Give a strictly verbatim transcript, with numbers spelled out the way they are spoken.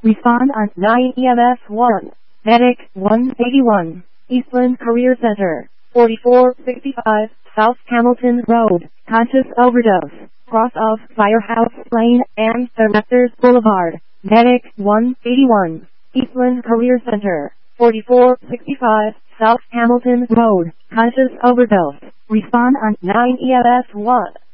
Respond on nine E M S one. Medic one eighty-one. Eastland Career Center. forty-four sixty-five South Hamilton Road. Conscious overdose. Cross of Firehouse Lane and Directors Boulevard. Medic one eighty-one. Eastland Career Center. forty-four sixty-five South Hamilton Road. Conscious overdose. Respond on nine E M S one.